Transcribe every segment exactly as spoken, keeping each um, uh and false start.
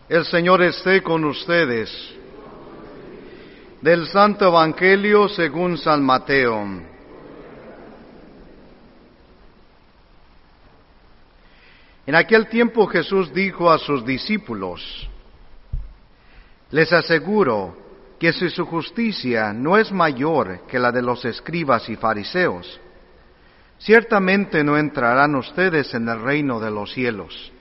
El Señor esté con ustedes. Del Santo Evangelio según San Mateo. En aquel tiempo Jesús dijo a sus discípulos: les aseguro que si su justicia no es mayor que la de los escribas y fariseos, ciertamente no entrarán ustedes en el reino de los cielos.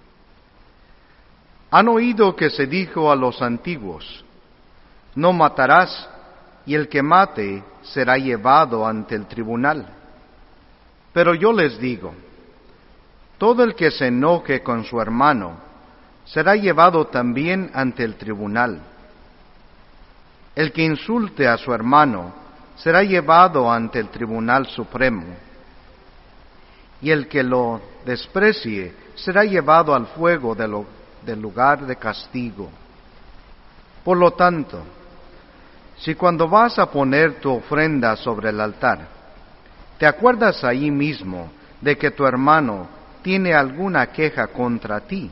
Han oído que se dijo a los antiguos: no matarás, y el que mate será llevado ante el tribunal. Pero yo les digo, todo el que se enoje con su hermano será llevado también ante el tribunal. El que insulte a su hermano será llevado ante el tribunal supremo. Y el que lo desprecie será llevado al fuego de lo, del lugar de castigo. Por lo tanto, si cuando vas a poner tu ofrenda sobre el altar, te acuerdas ahí mismo de que tu hermano tiene alguna queja contra ti,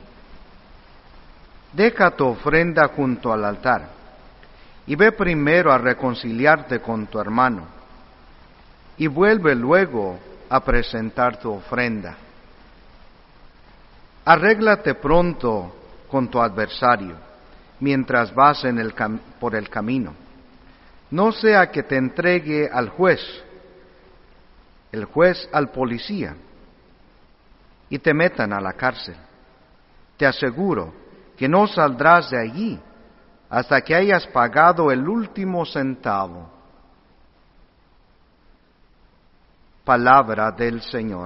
deja tu ofrenda junto al altar y ve primero a reconciliarte con tu hermano, y vuelve luego a presentar tu ofrenda. Arréglate pronto con tu adversario mientras vas en el cam- por el camino. No sea que te entregue al juez, el juez al policía, y te metan a la cárcel. Te aseguro que no saldrás de allí hasta que hayas pagado el último centavo. Palabra del Señor.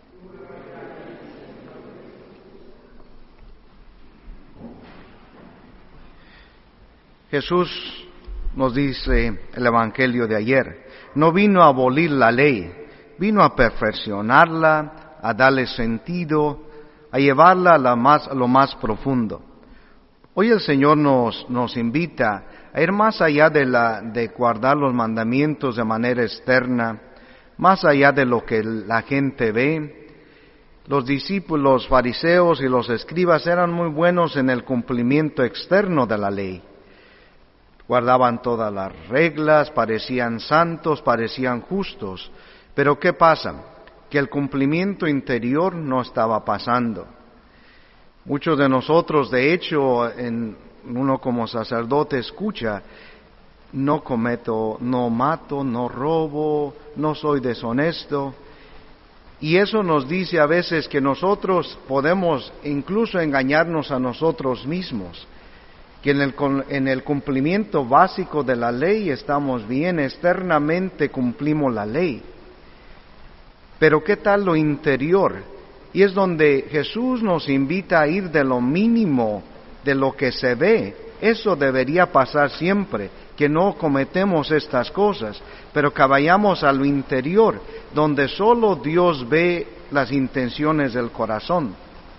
Jesús, nos dice el Evangelio de ayer, no vino a abolir la ley, vino a perfeccionarla, a darle sentido, a llevarla a, la más, a lo más profundo. Hoy el Señor nos, nos invita a ir más allá de, la, de guardar los mandamientos de manera externa, más allá de lo que la gente ve. Los discípulos, los fariseos y los escribas eran muy buenos en el cumplimiento externo de la ley. Guardaban todas las reglas, parecían santos, parecían justos. Pero ¿qué pasa? Que el cumplimiento interior no estaba pasando. Muchos de nosotros, de hecho, en, uno como sacerdote escucha: no cometo, no mato, no robo, no soy deshonesto. Y eso nos dice a veces que nosotros podemos incluso engañarnos a nosotros mismos, que en el, en el cumplimiento básico de la ley estamos bien, externamente cumplimos la ley. Pero ¿qué tal lo interior? Y es donde Jesús nos invita a ir de lo mínimo, de lo que se ve. Eso debería pasar siempre, que no cometemos estas cosas, pero que vayamos a lo interior, donde solo Dios ve las intenciones del corazón.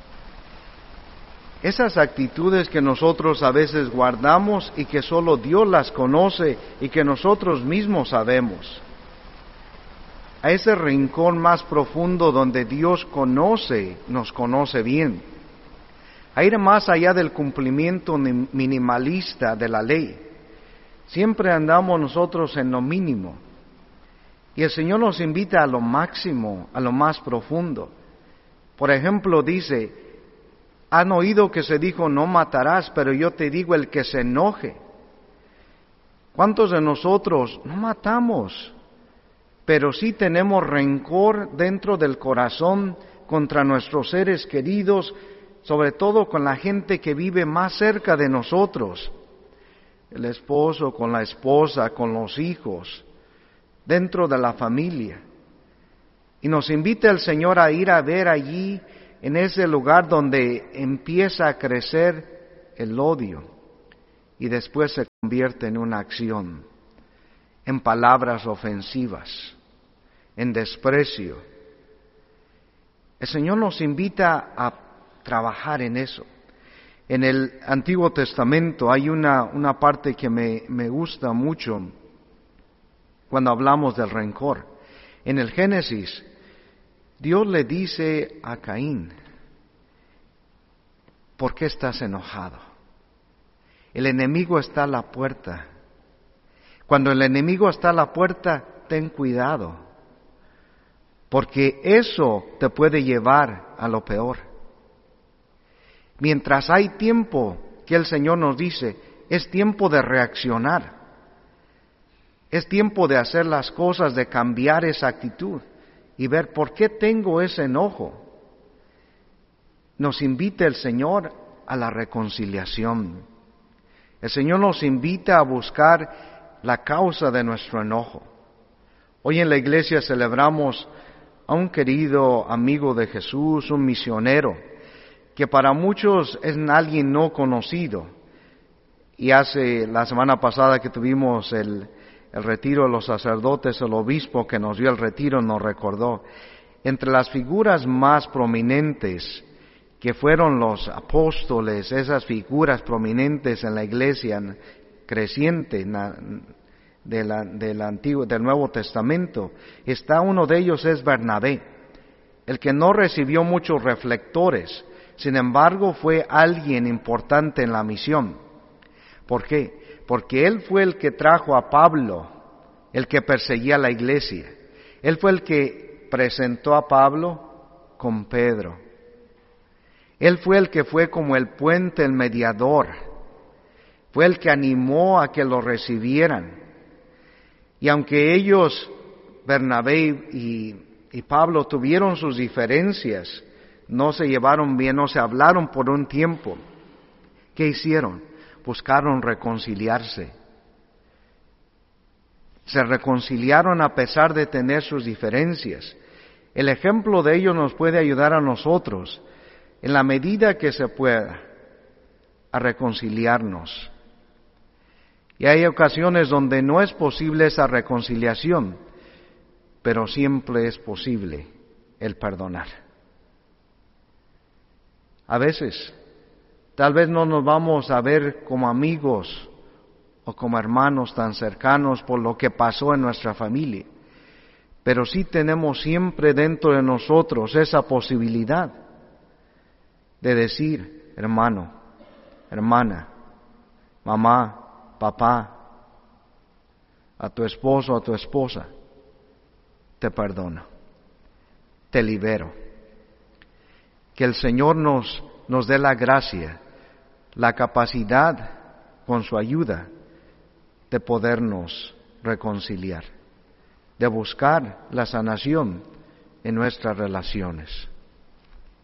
Esas actitudes que nosotros a veces guardamos y que solo Dios las conoce y que nosotros mismos sabemos. A ese rincón más profundo donde Dios conoce, nos conoce bien. A ir más allá del cumplimiento minimalista de la ley. Siempre andamos nosotros en lo mínimo. Y el Señor nos invita a lo máximo, a lo más profundo. Por ejemplo, dice: han oído que se dijo no matarás, pero yo te digo el que se enoje. ¿Cuántos de nosotros no matamos, pero sí tenemos rencor dentro del corazón contra nuestros seres queridos, sobre todo con la gente que vive más cerca de nosotros? El esposo con la esposa, con los hijos, dentro de la familia. Y nos invita el Señor a ir a ver allí, en ese lugar donde empieza a crecer el odio y después se convierte en una acción, en palabras ofensivas, en desprecio. El Señor nos invita a trabajar en eso. En el Antiguo Testamento hay una, una parte que me, me gusta mucho cuando hablamos del rencor. En el Génesis, Dios le dice a Caín: ¿por qué estás enojado? El enemigo está a la puerta. Cuando el enemigo está a la puerta, ten cuidado, porque eso te puede llevar a lo peor. Mientras hay tiempo, que el Señor nos dice, es tiempo de reaccionar. Es tiempo de hacer las cosas, de cambiar esa actitud y ver por qué tengo ese enojo. Nos invita el Señor a la reconciliación. El Señor nos invita a buscar la causa de nuestro enojo. Hoy en la iglesia celebramos a un querido amigo de Jesús, un misionero, que para muchos es alguien no conocido. Y hace la semana pasada que tuvimos el, el retiro de los sacerdotes, el obispo que nos dio el retiro nos recordó, entre las figuras más prominentes que fueron los apóstoles, esas figuras prominentes en la iglesia creciente de la, del Antiguo, del Nuevo Testamento, está uno de ellos es Bernabé, el que no recibió muchos reflectores, sin embargo fue alguien importante en la misión. ¿Por qué? Porque él fue el que trajo a Pablo, el que perseguía a la iglesia. Él fue el que presentó a Pablo con Pedro. Él fue el que fue como el puente, el mediador. Fue el que animó a que lo recibieran. Y aunque ellos, Bernabé y, y Pablo, tuvieron sus diferencias, no se llevaron bien, no se hablaron por un tiempo, ¿qué hicieron? Buscaron reconciliarse. Se reconciliaron a pesar de tener sus diferencias. El ejemplo de ello nos puede ayudar a nosotros, en la medida que se pueda, a reconciliarnos. Y hay ocasiones donde no es posible esa reconciliación, pero siempre es posible el perdonar. A veces, tal vez no nos vamos a ver como amigos o como hermanos tan cercanos por lo que pasó en nuestra familia, pero sí tenemos siempre dentro de nosotros esa posibilidad de decir, hermano, hermana, mamá, papá, a tu esposo, a tu esposa, te perdono, te libero. Que el Señor nos, nos dé la gracia, la capacidad, con su ayuda, de podernos reconciliar, de buscar la sanación en nuestras relaciones.